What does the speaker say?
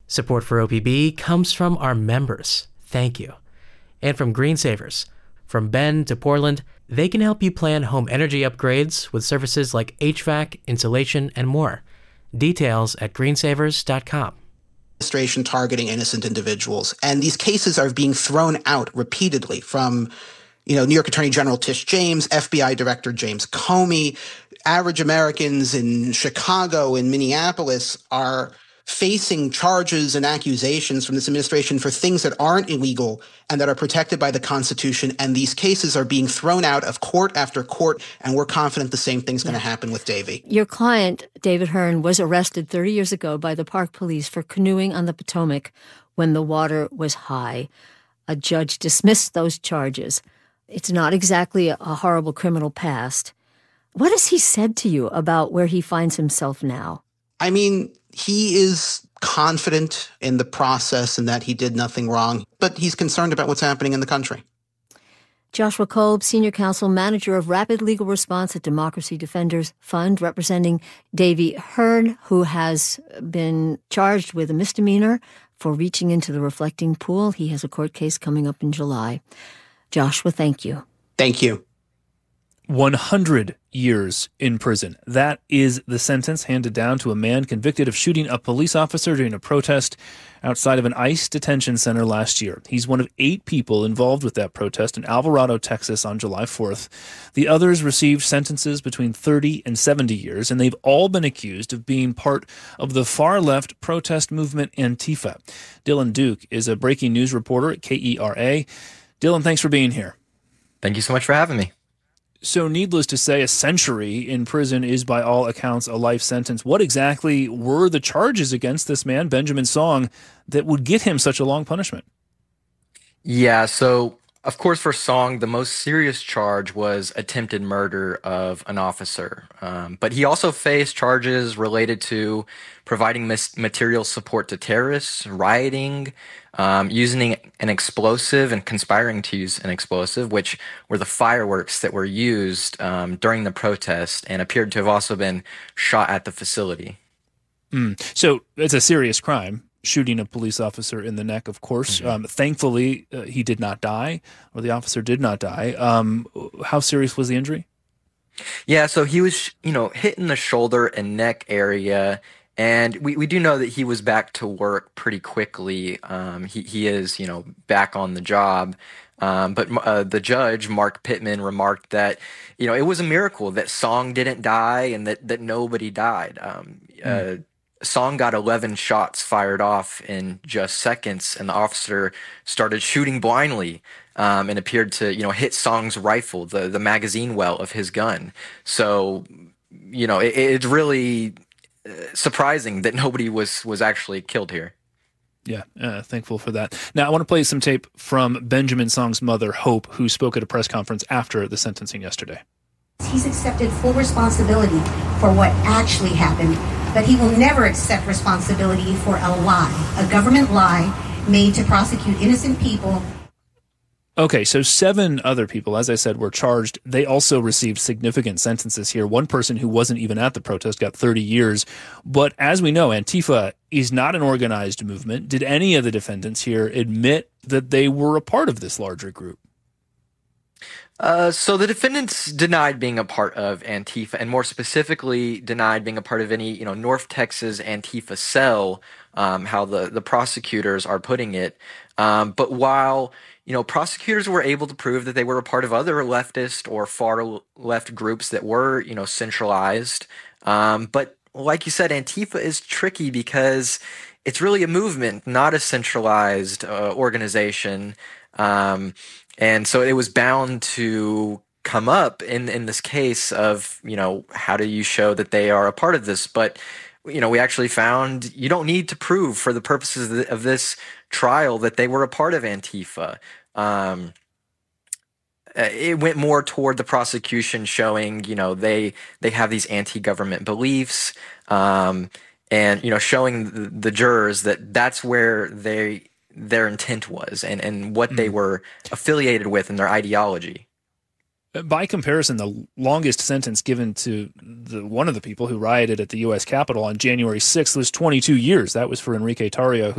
Support for OPB comes from our members. Thank you. And from Greensavers. From Bend to Portland, they can help you plan home energy upgrades with services like HVAC, insulation, and more. Details at greensavers.com. Administration targeting innocent individuals. And these cases are being thrown out repeatedly from, New York Attorney General Tish James, FBI Director James Comey. Average Americans in Chicago and Minneapolis are facing charges and accusations from this administration for things that aren't illegal and that are protected by the Constitution. And these cases are being thrown out of court after court, and we're confident the same thing's going to happen with Davy. Your client, David Hearn, was arrested 30 years ago by the Park Police for canoeing on the Potomac when the water was high. A judge dismissed those charges. It's not exactly a horrible criminal past. What has he said to you about where he finds himself now? I mean, he is confident in the process and that he did nothing wrong, but he's concerned about what's happening in the country. Joshua Kolb, Senior Counsel, Manager of Rapid Legal Response at Democracy Defenders Fund, representing Davy Hearn, who has been charged with a misdemeanor for reaching into the reflecting pool. He has a court case coming up in July. Joshua, thank you. Thank you. 100 years in prison. That is the sentence handed down to a man convicted of shooting a police officer during a protest outside of an ICE detention center last year. He's one of 8 people involved with that protest in Alvarado, Texas on July 4th. The others received sentences between 30 and 70 years, and they've all been accused of being part of the far-left protest movement Antifa. Dylan Duke is a breaking news reporter at KERA. Dylan, thanks for being here. Thank you so much for having me. So needless to say, a century in prison is by all accounts a life sentence. What exactly were the charges against this man, Benjamin Song, that would get him such a long punishment? Yeah, so of course for Song, the most serious charge was attempted murder of an officer. But he also faced charges related to providing material support to terrorists, rioting, using an explosive and conspiring to use an explosive, which were the fireworks that were used during the protest and appeared to have also been shot at the facility. So it's a serious crime, shooting a police officer in the neck, of course. Mm-hmm. Thankfully, he did not die, or the officer did not die. How serious was the injury? Yeah, so he was, hit in the shoulder and neck area. And we do know that he was back to work pretty quickly. He is, back on the job. But the judge, Mark Pittman, remarked that, it was a miracle that Song didn't die and that nobody died. Song got 11 shots fired off in just seconds, and the officer started shooting blindly and appeared to, hit Song's rifle, the magazine well of his gun. So, it's really surprising that nobody was actually killed here. Yeah, thankful for that. Now, I want to play some tape from Benjamin Song's mother, Hope, who spoke at a press conference after the sentencing yesterday. He's accepted full responsibility for what actually happened, but he will never accept responsibility for a lie, a government lie made to prosecute innocent people. Okay, so 7 other people, as I said, were charged. They also received significant sentences here. One person who wasn't even at the protest got 30 years. But as we know, Antifa is not an organized movement. Did any of the defendants here admit that they were a part of this larger group? So the defendants denied being a part of Antifa, and more specifically denied being a part of any, North Texas Antifa cell, how the prosecutors are putting it. But while prosecutors were able to prove that they were a part of other leftist or far left groups that were, centralized. But like you said, Antifa is tricky because it's really a movement, not a centralized organization. And so it was bound to come up in this case of, how do you show that they are a part of this? But, we actually found you don't need to prove for the purposes of this trial that they were a part of Antifa. It went more toward the prosecution showing, they have these anti-government beliefs, and, showing the jurors that that's where their intent was and what they were affiliated with in their ideology. By comparison, the longest sentence given to one of the people who rioted at the U.S. Capitol on January 6th was 22 years. That was for Enrique Tarrio,